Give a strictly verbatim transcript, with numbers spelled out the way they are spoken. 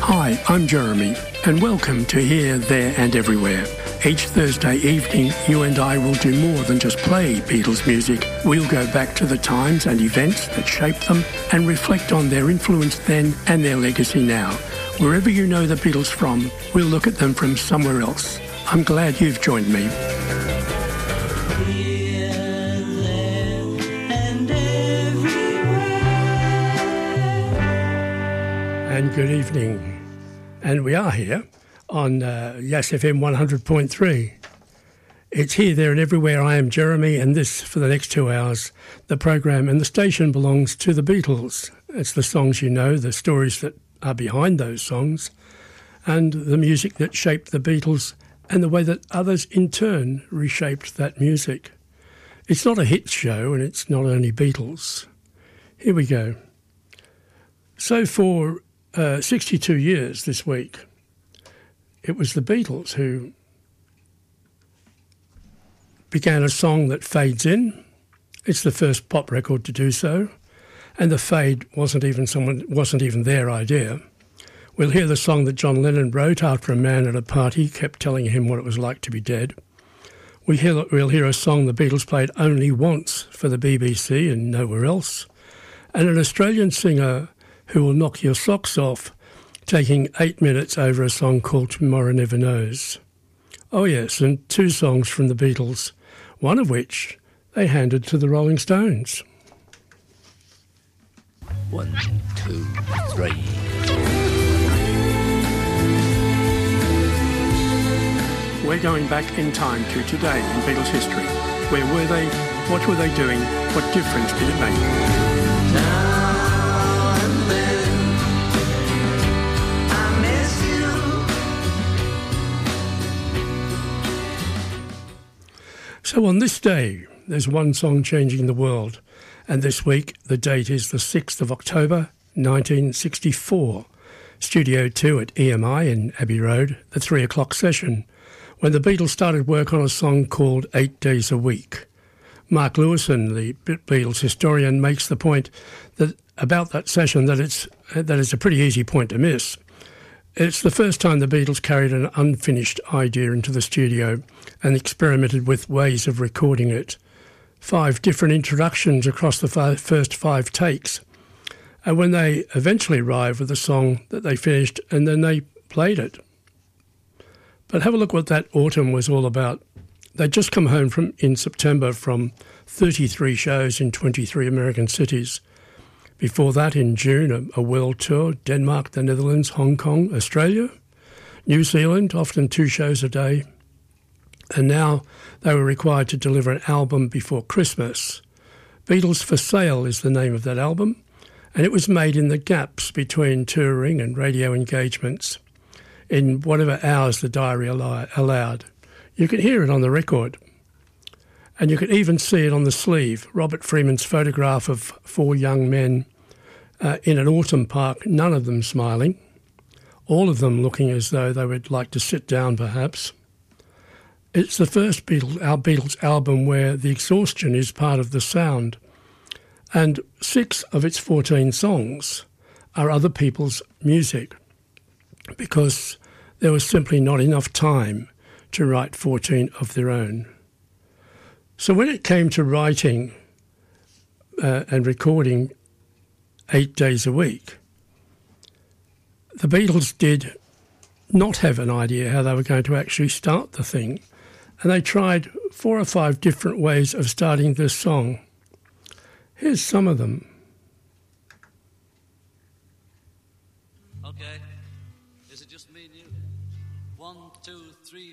Hi, I'm Jeremy, and welcome to Here, There and Everywhere. Each Thursday evening, you and I will do more than just play Beatles music. We'll go back to the times and events that shaped them and reflect on their influence then and their legacy now. Wherever you know the Beatles from, we'll look at them from somewhere else. I'm glad you've joined me. And good evening. And we are here on uh, Yes F M one hundred point three. It's Here, There and Everywhere. I am Jeremy, and this, for the next two hours, the program and the station belongs to the Beatles. It's the songs you know, the stories that are behind those songs, and the music that shaped the Beatles and the way that others in turn reshaped that music. It's not a hit show, and it's not only Beatles. Here we go. So for uh, sixty-two years this week, it was the Beatles who began a song that fades in. It's the first pop record to do so, and the fade wasn't even someone wasn't even their idea. We'll hear the song that John Lennon wrote after a man at a party kept telling him what it was like to be dead. We hear, we'll hear a song the Beatles played only once for the B B C and nowhere else, and an Australian singer who will knock your socks off, taking eight minutes over a song called Tomorrow Never Knows. Oh yes, and two songs from the Beatles, one of which they handed to the Rolling Stones. One, two, three. We're going back in time to today in Beatles history. Where were they? What were they doing? What difference did it make? Now and then, I miss you. So on this day, there's one song changing the world. And this week, the date is the sixth of October, nineteen sixty-four. Studio two at E M I in Abbey Road, the three o'clock session, when the Beatles started work on a song called Eight Days a Week. Mark Lewison, the Beatles historian, makes the point that about that session that it's that it's a pretty easy point to miss. It's the first time the Beatles carried an unfinished idea into the studio and experimented with ways of recording it. Five different introductions across the five, first five takes. And when they eventually arrived with a song that they finished, and then they played it. But have a look what that autumn was all about. They'd just come home from in September from thirty-three shows in twenty-three American cities. Before that, in June, a, a world tour, Denmark, the Netherlands, Hong Kong, Australia, New Zealand, often two shows a day. And now they were required to deliver an album before Christmas. Beatles for Sale is the name of that album, and it was made in the gaps between touring and radio engagements, in whatever hours the diary allowed. You can hear it on the record. And you can even see it on the sleeve. Robert Freeman's photograph of four young men uh, in an autumn park, none of them smiling, all of them looking as though they would like to sit down perhaps. It's the first Beatles, our Beatles album where the exhaustion is part of the sound. And six of its fourteen songs are other people's music, because there was simply not enough time to write fourteen of their own. So when it came to writing uh, and recording eight days a week, the Beatles did not have an idea how they were going to actually start the thing, and they tried four or five different ways of starting this song. Here's some of them. Okay. Is it just me and you? One, two, three,